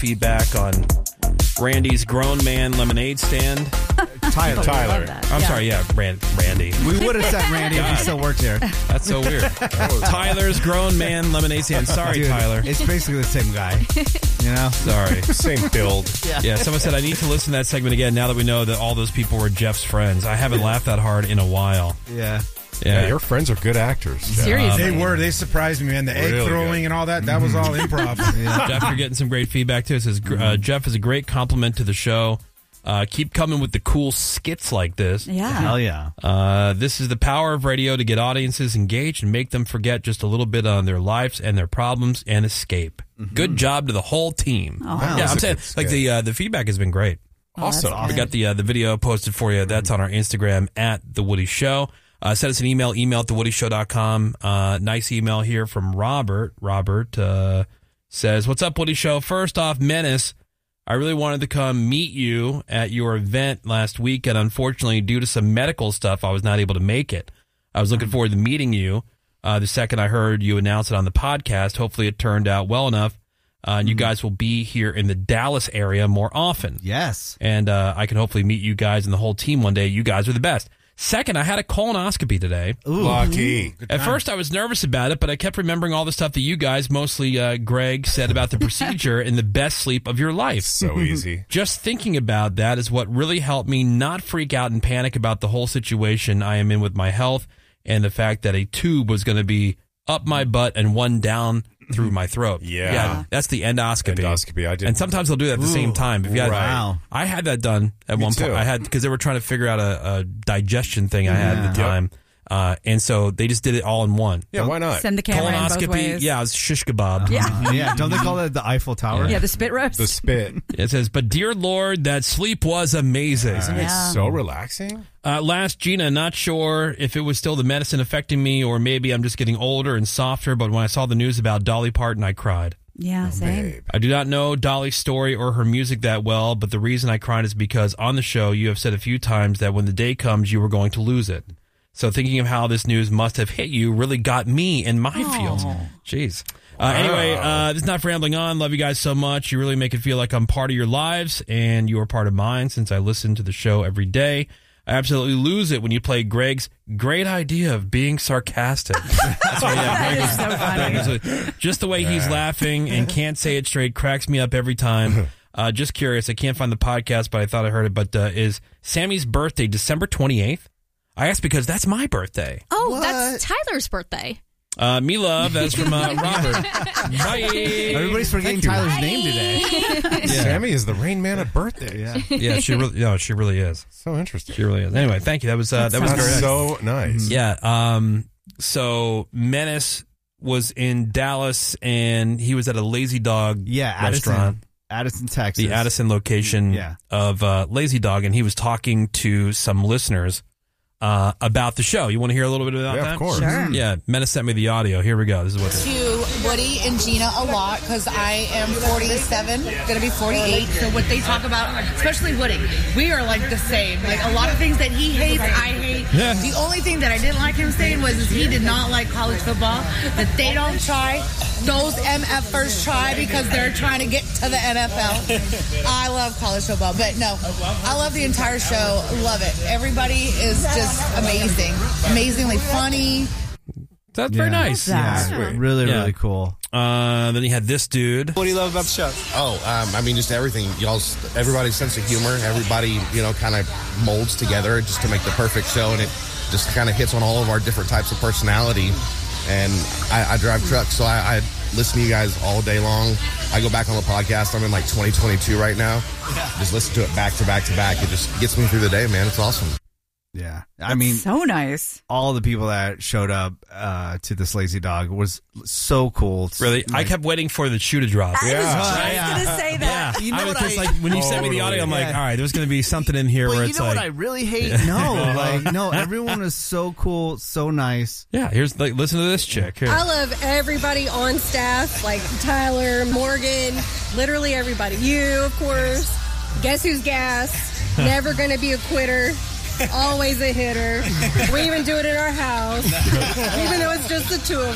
feedback on Randy's grown man lemonade stand. Tyler. I'm sorry, Randy. We would have said Randy if he still worked here. That's so weird. Tyler's grown man lemonade stand. Sorry, Dude, Tyler. It's basically the same guy. You know? Sorry. Same build. Yeah, someone said, I need to listen to that segment again now that we know that all those people were Jeff's friends. I haven't laughed that hard in a while. Yeah. Yeah, your friends are good actors. Jeff. Seriously. They were. They surprised me, man. The egg Really throwing good. and all that was all improv. Jeff, you're getting some great feedback, too. It says, Jeff is a great compliment to the show. Keep coming with the cool skits like this. Yeah. Hell yeah. This is the power of radio to get audiences engaged and make them forget just a little bit on their lives and their problems and escape. Good job to the whole team. Oh, Yeah, That's I'm a saying, good like skit. the feedback has been great. Awesome. We got the video posted for you. That's on our Instagram at The Woody Show. Send us an email at thewoodyshow.com. Nice email here from Robert. Robert says, what's up, Woody Show? First off, Menace, I really wanted to come meet you at your event last week, and unfortunately, due to some medical stuff, I was not able to make it. I was looking forward to meeting you the second I heard you announce it on the podcast. Hopefully, it turned out well enough, and you guys will be here in the Dallas area more often. Yes. And I can hopefully meet you guys and the whole team one day. You guys are the best. Second, I had a colonoscopy today. Ooh. Lucky. At first, I was nervous about it, but I kept remembering all the stuff that you guys, mostly Greg, said about the procedure and the best sleep of your life. So easy. Just thinking about that is what really helped me not freak out and panic about the whole situation I am in with my health and the fact that a tube was going to be up my butt and one down through my throat. Yeah. That's the endoscopy. Endoscopy, I did. And sometimes they'll do that at the same time. If you had, Wow. I had that done at one point. too. I had, because they were trying to figure out a digestion thing I had at the time. And so they just did it all in one. Yeah, why not? Send the camera in both ways. Yeah, it was shish kebab. Yeah. Yeah. Don't they call it the Eiffel Tower? Yeah, the spit roast. The spit. It says, but dear Lord, that sleep was amazing. Isn't it so relaxing? Last, Gina, not sure if it was still the medicine affecting me or maybe I'm just getting older and softer, but when I saw the news about Dolly Parton, I cried. Yeah, same. Babe. I do not know Dolly's story or her music that well, but the reason I cried is because on the show you have said a few times that when the day comes, you were going to lose it. So thinking of how this news must have hit you really got me in my feels. Jeez. Anyway, this is not for rambling on. Love you guys so much. You really make it feel like I'm part of your lives, and you are part of mine since I listen to the show every day. I absolutely lose it when you play Greg's great idea of being sarcastic. That's right, That Greg is so funny. Greg is just the way he's laughing and can't say it straight cracks me up every time. Just curious, I can't find the podcast, but I thought I heard it. But is Sammy's birthday December 28th? I asked because that's my birthday. Oh, that's Tyler's birthday. Me love, that's from Robert. Bye. Everybody's forgetting Tyler's name today. Sammy is the Rain Man at birthday. Yeah. Yeah, she really is. So interesting. She really is. Anyway, thank you. That was very That's nice. so nice. Yeah. So Menace was in Dallas, and he was at a Lazy Dog restaurant. Addison, Texas. The Addison location of Lazy Dog, and he was talking to some listeners about the show. You want to hear a little bit about that? Yeah, of course. Sure. Yeah, Menace sent me the audio. Here we go. This is what To Woody and Gina a lot because I am 47, going to be 48. So what they talk about, especially Woody, we are like the same. Like a lot of things that he hates, I hate. Yeah. The only thing that I didn't like him saying was he did not like college football, that they don't try. Those MFers try because they're trying to get to the NFL. I love college football, but no, I love the entire show. Love it. Everybody is just amazing. Amazingly funny. That's very nice. Yeah, really, Yeah. really cool. Then he had this dude. What do you love about the show? I mean, just everything. Everybody's sense of humor. Everybody, kind of molds together just to make the perfect show, and it just kind of hits on all of our different types of personality. And I drive trucks, so I listen to you guys all day long. I go back on the podcast. I'm in like 2022 right now. Just listen to it back to back to back. It just gets me through the day, man. It's awesome. Yeah. I mean, So nice. all the people that showed up to this Lazy Dog was so cool. Really, I kept waiting for the shoe to drop. I was going to say that. You know I was what just like, when you sent me the audio, I'm like, all right, there's going to be something in here Well, where you it's know like, what I really hate? No, everyone was so cool, so nice. yeah, here's like, listen to this chick. Here. I love everybody on staff, like Tyler, Morgan, literally everybody. You, of course. Guess who's gas? Never going to be a quitter. Always a hitter. We even do it in our house, even though it's just the two of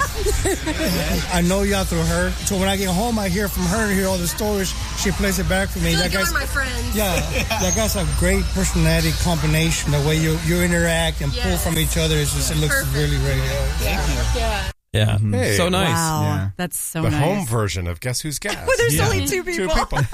us. I know y'all through her, so when I get home, I hear from her, hear all the stories. She plays it back for me. I feel like you're one of my friends. Yeah, that guy's a great personality combination. The way you interact and pull from each other, it looks Perfect. really, really good. Yeah. Yeah. Hey, So nice. Wow, Yeah. that's so The nice. home version of Guess Who's Gas. Well, there's Yeah. only two people. Two people.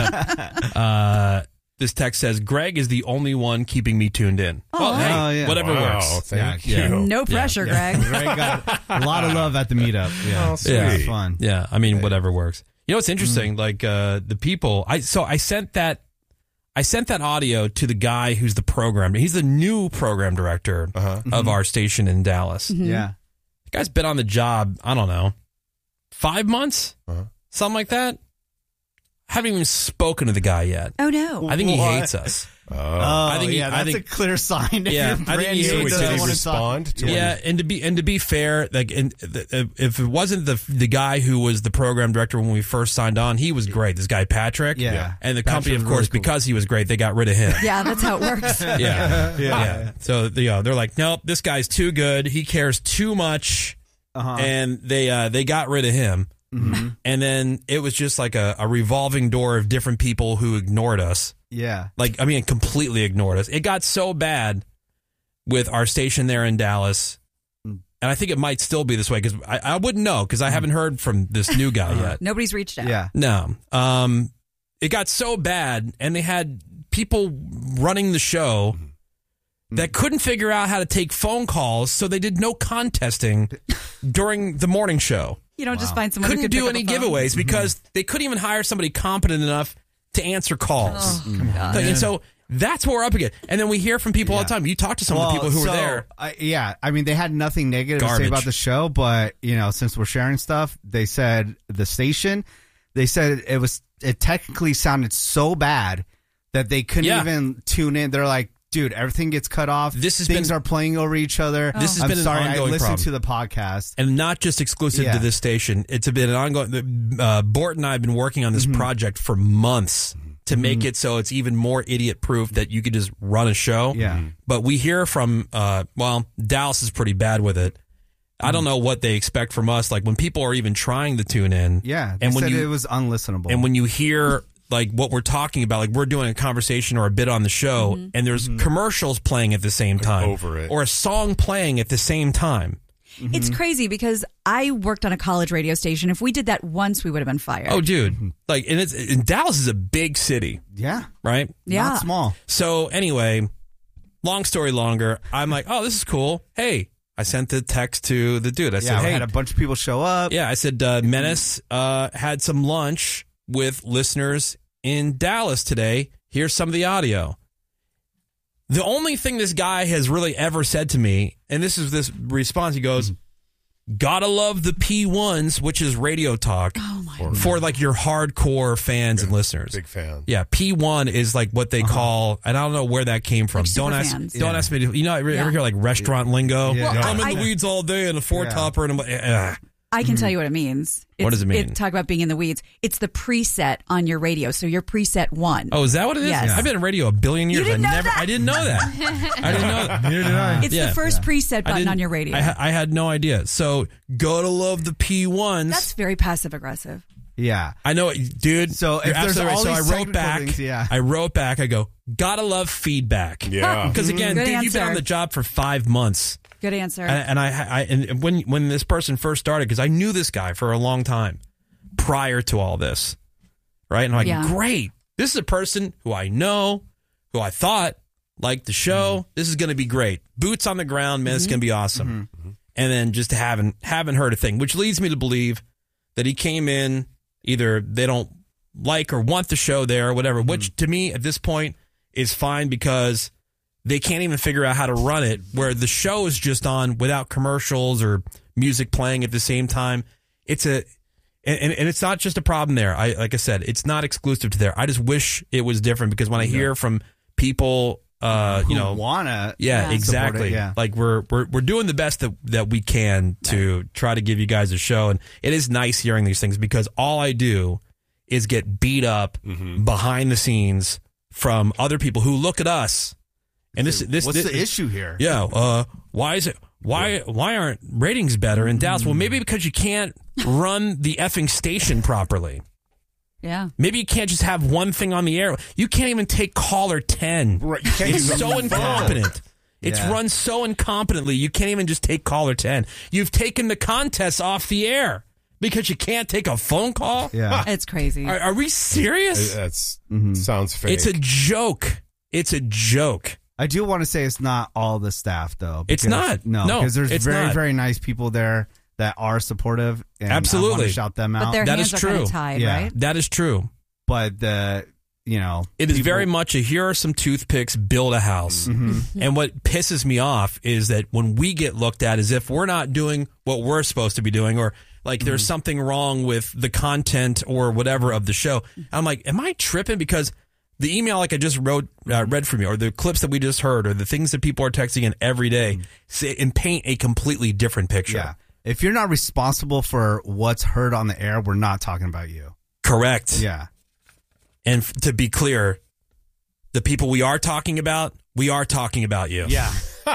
Yeah. This text says, Greg is the only one keeping me tuned in. Well, hey, Oh, yeah. whatever Wow, works. thank Yeah. you. No pressure, Greg. Greg got a lot of love at the meetup. Yeah. Oh, sweet. Yeah. It was fun. Yeah, I mean, whatever works. You know what's interesting? Like the people. I sent that audio to the guy who's the program. He's the new program director of our station in Dallas. Yeah. The guy's been on the job, I don't know, 5 months, something like that. Haven't even spoken to the guy yet. Oh, no. I think he hates us. Oh, I think yeah, that's a clear sign. Yeah, I think he So hates did us. he respond to Yeah, and to be fair, like if it wasn't the guy who was the program director when we first signed on, he was great. This guy Patrick, Yeah. and the Patrick company, of was course, really cool. because he was great, they got rid of him. Yeah, that's how it works. Yeah. So they're like, nope, this guy's too good. He cares too much, and they got rid of him. Mm-hmm. And then it was just like a revolving door of different people who ignored us. Yeah. Like, I mean, completely ignored us. It got so bad with our station there in Dallas, and I think it might still be this way because I wouldn't know because I haven't heard from this new guy yet. Nobody's reached out. Yeah. No. It got so bad, and they had people running the show that couldn't figure out how to take phone calls, so they did no contesting during the morning show. You don't just find someone who Couldn't could do pick any up the phone? giveaways because they couldn't even hire somebody competent enough to answer calls. God. And so that's what we're up against. And then we hear from people all the time. You talk to some of the people who were there. I mean, they had nothing negative to Garbage. say about the show, but since we're sharing stuff, they said the station, they said it technically sounded so bad that they couldn't even tune in. They're like, dude, everything gets cut off. Things are playing over each other. This has I'm been an sorry, ongoing I listened problem. to the podcast. And not just exclusive to this station. It's been an ongoing. Bort and I have been working on this project for months to make it so it's even more idiot proof that you could just run a show. Yeah. But we hear from, Dallas is pretty bad with it. I don't know what they expect from us. Like when people are even trying to tune in. Yeah. They And when said you, it was unlistenable. and when you hear like what we're talking about, like we're doing a conversation or a bit on the show and there's commercials playing at the same time over it. or a song playing at the same time. It's crazy because I worked on a college radio station. If we did that once, we would have been fired. Oh, dude. Like, and Dallas is a big city, yeah. right? yeah. Not small. So anyway, long story longer, I'm like, oh, this is cool. Hey, I sent the text to the dude. I said, Yeah, we hey, had a bunch of people show up. yeah, I said, Menace had some lunch with listeners in Dallas today. Here's some of the audio. The only thing this guy has really ever said to me, and this is this response, he goes, gotta love the P1s, which is radio talk for like your hardcore fans and listeners. Big fan. Yeah, P1 is like what they call, and I don't know where that came from. Like Don't ask me to, ever hear like restaurant lingo? Yeah. Well, I'm in I- the weeds all day in a four topper, and I'm like, ugh. I can tell you what it means. What does it mean? Talk about being in the weeds. It's the preset on your radio. So your preset 1. Oh, is that what it is? Yes. I've been in radio a billion years. didn't know that? I didn't know that. I didn't know that. Neither did I. It's Yeah. the first preset I button didn't- on your radio. I had no idea. So, gotta love the P1s. That's very passive aggressive. Yeah. I know it, dude. So if you're there's absolutely all right. these So I wrote technical back. things, yeah. I wrote back. I go, gotta love feedback. Yeah. Because again, Good dude, you've been answer. on the job for 5 months. Good answer. And when this person first started, because I knew this guy for a long time prior to all this, right? And I'm like, Yeah. great. This is a person who I know, who I thought liked the show. This is going to be great. Boots on the ground, man. It's going to be awesome. And then just haven't heard a thing, which leads me to believe that he came in, either they don't like or want the show there or whatever, which to me at this point is fine because they can't even figure out how to run it, where the show is just on without commercials or music playing at the same time. And it's not just a problem there. Like I said, it's not exclusive to there. I just wish it was different because when I hear from people, wanna exactly. support it, yeah. Like we're doing the best that we can to try to give you guys a show, and it is nice hearing these things because all I do is get beat up behind the scenes from other people who look at us And this What's the issue here? Yeah. Why is it? Why aren't ratings better in Dallas? Well, maybe because you can't run the effing station properly. Yeah. Maybe you can't just have one thing on the air. You can't even take caller 10. Right, you can't It's even so run the phone. incompetent. It's Yeah. run so incompetently. You can't even just take caller 10. You've taken the contest off the air because you can't take a phone call. Yeah. It's crazy. Are we serious? That's sounds fake. It's a joke. It's a joke. I do want to say it's not all the staff, though. It's because- not. No, because there's it's very, not. very nice people there that are supportive. And I want Absolutely. to shout them but out. their That hands is are kind true. of tied, Yeah. right? That is true. But It is very much a here are some toothpicks, build a house. And what pisses me off is that when we get looked at as if we're not doing what we're supposed to be doing, or like there's something wrong with the content or whatever of the show. I'm like, am I tripping? Because the email like I just read from you, or the clips that we just heard, or the things that people are texting in every day say, and paint a completely different picture. Yeah. If you're not responsible for what's heard on the air, we're not talking about you. Correct. Yeah. And to be clear, the people we are talking about you. Yeah.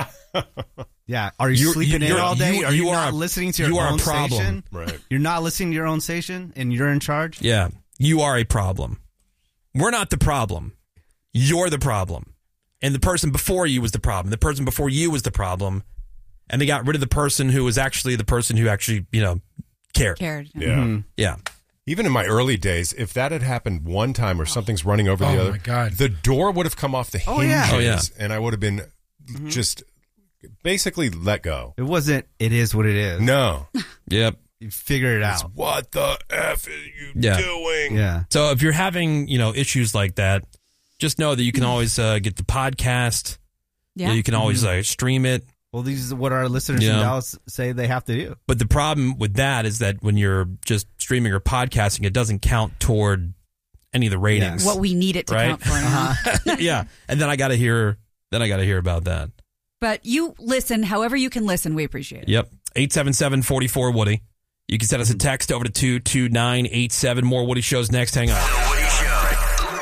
Yeah. Are you sleeping in you're- all day? Are you not a- listening to your you are a own problem. station? Right. You're not listening to your own station and you're in charge? Yeah, you are a problem. We're not the problem. You're the problem. And the person before you was the problem. The person before you was the problem. And they got rid of the person who was actually the person who actually, cared. Yeah. Yeah. Even in my early days, if that had happened one time or something's running over the Oh, other, my God. the door would have come off the hinges, Oh, yeah. Oh, yeah. and I would have been just basically let go. It wasn't, it is what it is. No. Yep. You figure it out. What the F are you Yeah. doing? Yeah. So if you're having, issues like that, just know that you can always get the podcast. Yeah. You can always stream it. Well, these is what our listeners Yeah. in Dallas say they have to do. But the problem with that is that when you're just streaming or podcasting, it doesn't count toward any of the ratings. What we need it to Right? count for now. Yeah. And then I got to hear about that. But you listen however you can listen. We appreciate it. Yep. 877-44-WOODY. You can send us a text over to 22987. More Woody Shows next. Hang on. The Woody Show.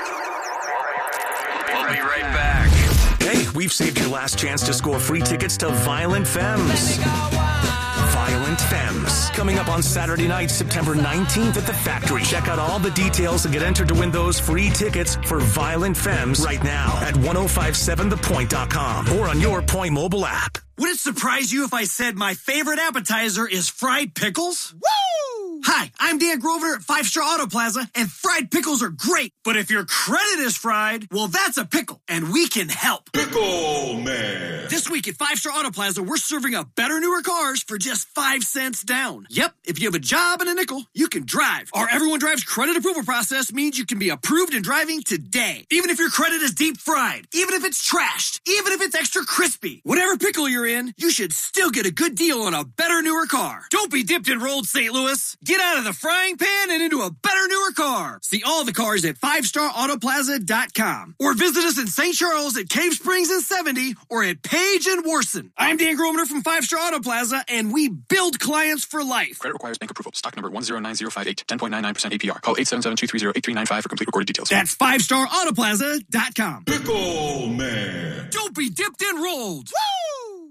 We'll be right back. Hey, we've saved your last chance to score free tickets to Violent Femmes. Violent Femmes, coming up on Saturday night, September 19th at the Factory. Check out all the details and get entered to win those free tickets for Violent Femmes right now at 1057thepoint.com or on your Point mobile app. Would it surprise you if I said my favorite appetizer is fried pickles? Woo! Hi, I'm Dan Grover at 5 Star Auto Plaza, and fried pickles are great. But if your credit is fried, well, that's a pickle, and we can help. Pickle Man. This week at 5 Star Auto Plaza, we're serving up better, newer cars for just 5 cents down. Yep, if you have a job and a nickel, you can drive. Our Everyone Drives credit approval process means you can be approved and driving today. Even if your credit is deep fried, even if it's trashed, even if it's extra crispy, whatever pickle you're in, you should still get a good deal on a better, newer car. Don't be dipped and rolled, St. Louis. Get out of the frying pan and into a better, newer car. See all the cars at 5starautoplaza.com or visit us in St. Charles at Cave Springs and 70 or at Page and Warson. I'm Dan Gromner from 5 Star Auto Plaza, and we build clients for life. Credit requires bank approval. Stock number 109058. 10.99% APR. Call 877-230-8395 for complete recorded details. That's 5starautoplaza.com. Pickle Man. Don't be dipped and rolled. Woo!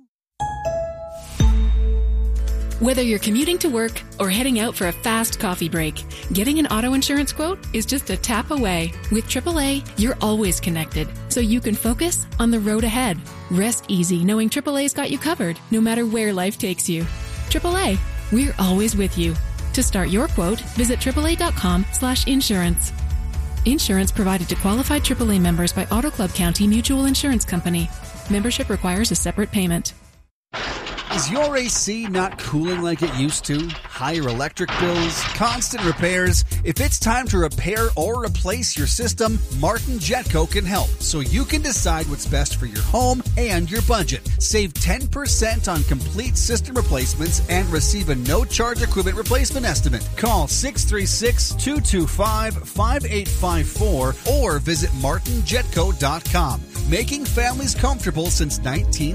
Whether you're commuting to work or heading out for a fast coffee break, getting an auto insurance quote is just a tap away. With AAA, you're always connected, so you can focus on the road ahead. Rest easy knowing AAA's got you covered, no matter where life takes you. AAA, we're always with you. To start your quote, visit AAA.com/insurance. Insurance provided to qualified AAA members by Auto Club County Mutual Insurance Company. Membership requires a separate payment. Is your AC not cooling like it used to? Higher electric bills, constant repairs? If it's time to repair or replace your system, Martin Jetco can help, so you can decide what's best for your home and your budget. Save 10% on complete system replacements and receive a no-charge equipment replacement estimate. Call 636-225-5854 or visit martinjetco.com. Making families comfortable since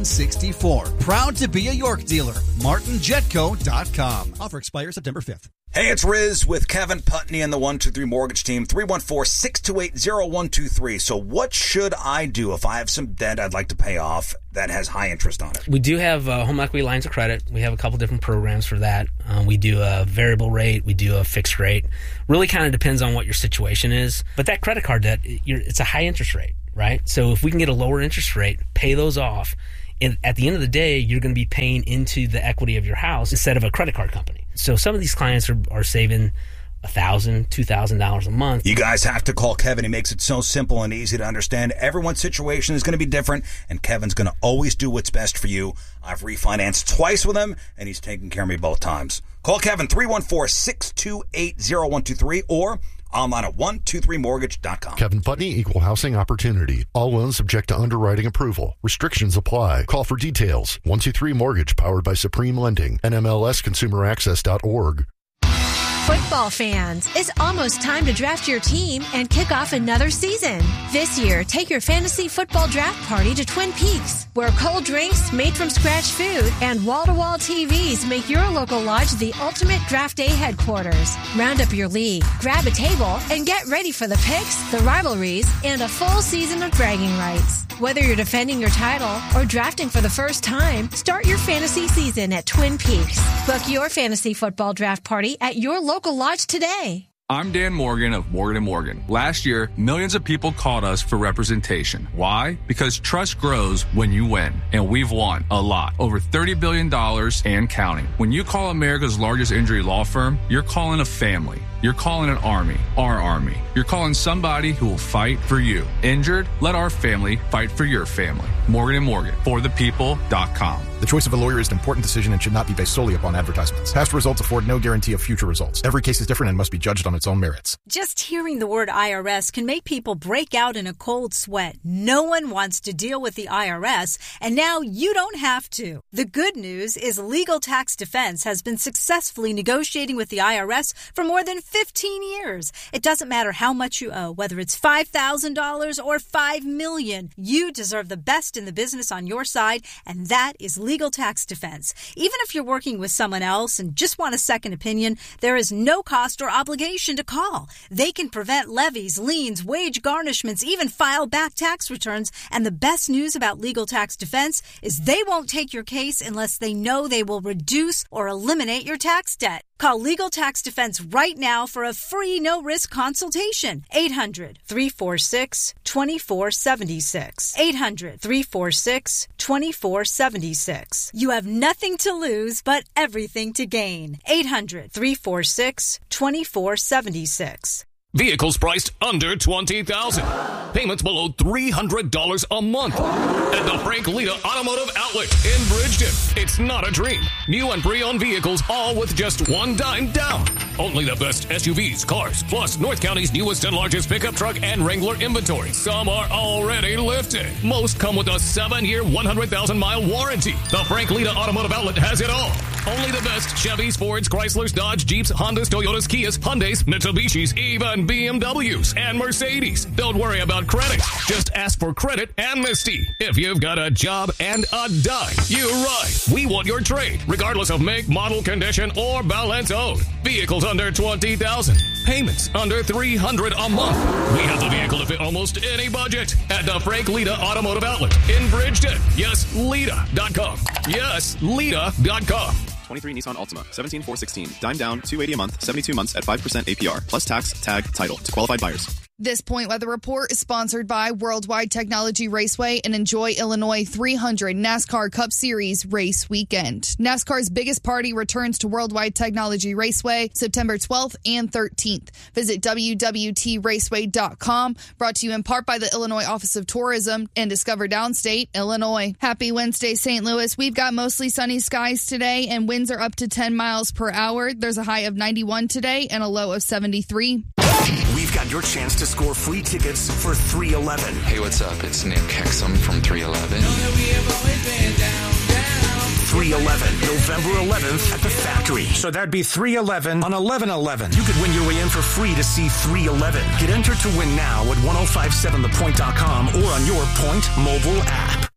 1964. Proud to be a York dealer. martinjetco.com. Offer expires September 5th. Hey, it's Riz with Kevin Putney and the 123 Mortgage Team, 314-628-0123. So what should I do if I have some debt I'd like to pay off that has high interest on it? We do have home equity lines of credit. We have a couple different programs for that. We do a variable rate. We do a fixed rate. Really kind of depends on what your situation is. But that credit card debt, it's a high interest rate, right? So if we can get a lower interest rate, pay those off, and at the end of the day, you're going to be paying into the equity of your house instead of a credit card company. So some of these clients are saving $1,000, $2,000 a month. You guys have to call Kevin. He makes it so simple and easy to understand. Everyone's situation is going to be different, and Kevin's going to always do what's best for you. I've refinanced twice with him, and he's taken care of me both times. Call Kevin, 314-628-0123, or online at 123mortgage.com. Kevin Putney, Equal Housing Opportunity. All loans subject to underwriting approval. Restrictions apply. Call for details. 123 Mortgage, powered by Supreme Lending. NMLSConsumerAccess.org. Football fans, it's almost time to draft your team and kick off another season. This year, take your fantasy football draft party to Twin Peaks, where cold drinks, made from scratch food, and wall-to-wall TVs make your local lodge the ultimate draft day headquarters. Round up your league, grab a table, and get ready for the picks, the rivalries, and a full season of bragging rights. Whether you're defending your title or drafting for the first time, start your fantasy season at Twin Peaks. Book your fantasy football draft party at your local lodge today. I'm Dan Morgan of Morgan & Morgan. Last year, millions of people called us for representation. Why? Because trust grows when you win. And we've won a lot. Over $30 billion and counting. When you call America's largest injury law firm, you're calling a family. You're calling an army, our army. You're calling somebody who will fight for you. Injured? Let our family fight for your family. Morgan & Morgan, forthepeople.com. The choice of a lawyer is an important decision and should not be based solely upon advertisements. Past results afford no guarantee of future results. Every case is different and must be judged on its own merits. Just hearing the word IRS can make people break out in a cold sweat. No one wants to deal with the IRS, and now you don't have to. The good news is Legal Tax Defense has been successfully negotiating with the IRS for more than 15 years. It doesn't matter how much you owe, whether it's $5,000 or $5 million. You deserve the best in the business on your side, and that is Legal Tax Defense. Even if you're working with someone else and just want a second opinion, there is no cost or obligation to call. They can prevent levies, liens, wage garnishments, even file back tax returns. And the best news about Legal Tax Defense is they won't take your case unless they know they will reduce or eliminate your tax debt. Call Legal Tax Defense right now for a free no-risk consultation. 800-346-2476. 800-346-2476. You have nothing to lose but everything to gain. 800-346-2476. Vehicles priced under $20,000. Payments below $300 a month. At the Frank Lita Automotive Outlet in Bridgeton. It's not a dream. New and pre-owned vehicles, all with just $1 down. Only the best SUVs, cars, plus North County's newest and largest pickup truck and Wrangler inventory. Some are already lifted. Most come with a 7-year, 100,000-mile warranty. The Frank Lita Automotive Outlet has it all. Only the best Chevys, Fords, Chryslers, Dodge, Jeeps, Hondas, Toyotas, Kias, Hyundais, Mitsubishis, even BMWs and Mercedes. Don't worry about credit. Just ask for credit amnesty. If you've got a job and a dime, you ride. We want your trade, regardless of make, model, condition, or balance owed. Vehicles under $20,000. Payments under $300 a month. We have the vehicle to fit almost any budget at the Frank Lita Automotive Outlet in Bridgeton. Yes, Lita.com. Yes, Lita.com. 23 Nissan Altima, 17,416. Dime down, $280 a month, 72 months at 5% APR, plus tax, tag, title to qualified buyers. This Point Weather Report is sponsored by Worldwide Technology Raceway and Enjoy Illinois 300 NASCAR Cup Series race weekend. NASCAR's biggest party returns to Worldwide Technology Raceway September 12th and 13th. Visit WWTRaceway.com. Brought to you in part by the Illinois Office of Tourism and Discover Downstate, Illinois. Happy Wednesday, St. Louis. We've got mostly sunny skies today and winds are up to 10 miles per hour. There's a high of 91 today and a low of 73. We've got your chance to score free tickets for 311. Hey, what's up? It's Nick Hexum from 311. 311, November 11th at the Factory. So that'd be 311 on 11/11. You could win your way in for free to see 311. Get entered to win now at 1057thepoint.com or on your Point mobile app.